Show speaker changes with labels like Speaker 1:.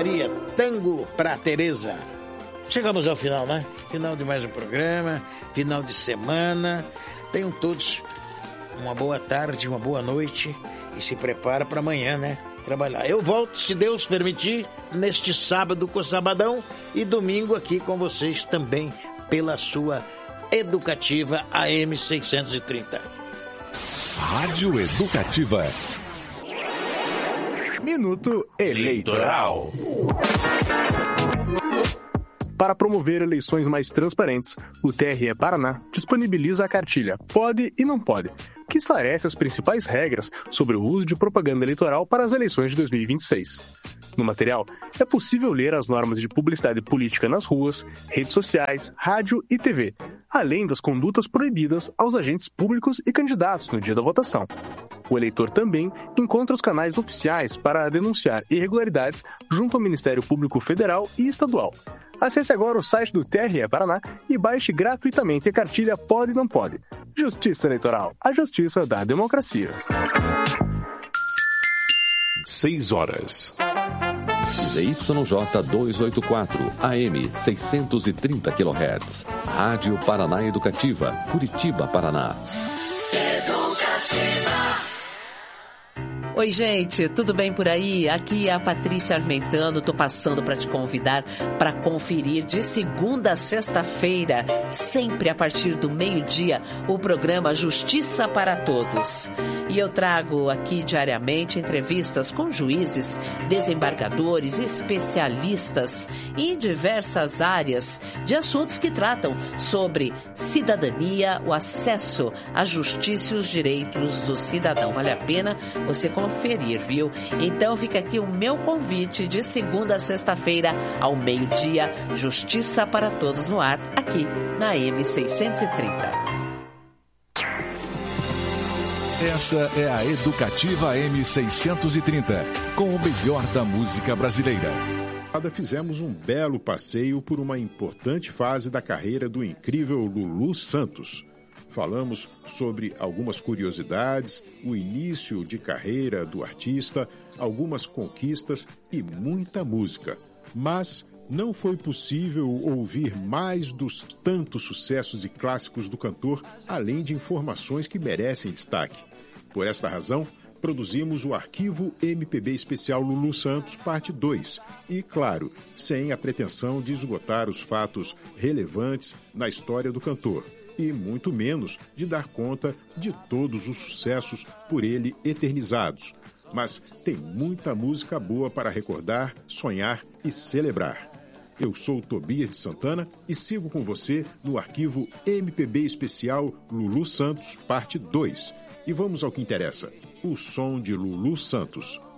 Speaker 1: Maria, Tango pra Teresa. Chegamos ao final, né? Final de mais um programa, final de semana. Tenham todos uma boa tarde, uma boa noite e se prepara para amanhã, né? Trabalhar. Eu volto, se Deus permitir, neste sábado com o Sabadão e domingo aqui com vocês também pela sua educativa AM 630.
Speaker 2: Rádio Educativa. Minuto Eleitoral.
Speaker 3: Para promover eleições mais transparentes, o TRE Paraná disponibiliza a cartilha Pode e Não Pode, que esclarece as principais regras sobre o uso de propaganda eleitoral para as eleições de 2026. No material, é possível ler as normas de publicidade política nas ruas, redes sociais, rádio e TV, além das condutas proibidas aos agentes públicos e candidatos no dia da votação. O eleitor também encontra os canais oficiais para denunciar irregularidades junto ao Ministério Público Federal e Estadual. Acesse agora o site do TRE Paraná e baixe gratuitamente a cartilha Pode e Não Pode. Justiça Eleitoral, a justiça da democracia.
Speaker 2: 6 horas.
Speaker 4: ZYJ 284, AM 630 kHz. Rádio Paraná Educativa, Curitiba, Paraná.
Speaker 5: Oi, gente, tudo bem por aí? Aqui é a Patrícia Armentano, tô passando para te convidar para conferir de segunda a sexta-feira, sempre a partir do meio-dia, o programa Justiça para Todos. E eu trago aqui diariamente entrevistas com juízes, desembargadores, especialistas em diversas áreas de assuntos que tratam sobre cidadania, o acesso à justiça e os direitos do cidadão. Vale a pena você conferir, viu? Então fica aqui o meu convite de segunda a sexta-feira ao meio-dia, Justiça para Todos no ar, aqui na M630.
Speaker 2: Essa é a Educativa M630, com o melhor da música brasileira.
Speaker 6: Fizemos um belo passeio por uma importante fase da carreira do incrível Lulu Santos. Falamos sobre algumas curiosidades, o início de carreira do artista, algumas conquistas e muita música. Mas não foi possível ouvir mais dos tantos sucessos e clássicos do cantor, além de informações que merecem destaque. Por esta razão, produzimos o arquivo MPB Especial Lulu Santos, parte 2. E, claro, sem a pretensão de esgotar os fatos relevantes na história do cantor. E muito menos de dar conta de todos os sucessos por ele eternizados. Mas tem muita música boa para recordar, sonhar e celebrar. Eu sou Tobias de Santana e sigo com você no arquivo MPB Especial Lulu Santos, parte 2. E vamos ao que interessa, o som de Lulu Santos.